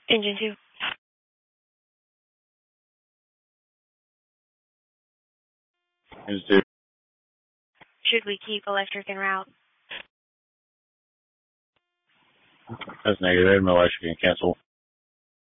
Engine 2. Engine 2. Should we keep electric en route? That's negative. No electric and cancel.